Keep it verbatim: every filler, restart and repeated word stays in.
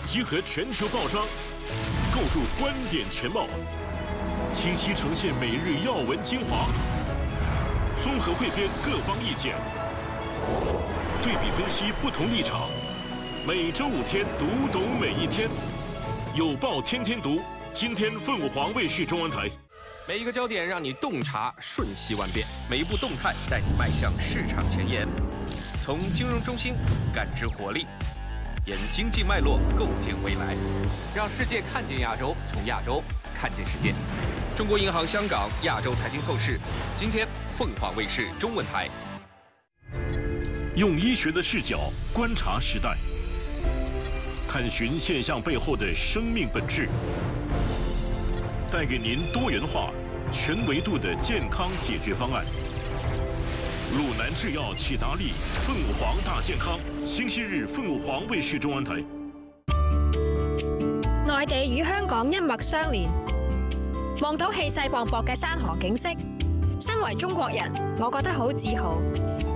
集合全球报章，构筑观点全貌，清晰呈现每日要闻精华，综合汇编各方意见，对比分析不同立场。每周五天，读懂每一天。有报天天读，今天凤凰卫视中文台。 每一个焦点让你洞察瞬息万变，每一步动态带你迈向市场前沿。从金融中心感知活力，沿经济脉络构建未来，让世界看见亚洲，从亚洲看见世界。中国银行香港亚洲财经透视，今天凤凰卫视中文台。 用医学的视角观察时代，探寻现象背后的生命本质。 带给您多元化、全维度的健康解决方案。鲁南制药启达利凤凰大健康，星期日鳳凰衛視中文台。 內地與香港一脈相連，望到氣勢磅礴嘅山河景色，身為中國人，我覺得好自豪。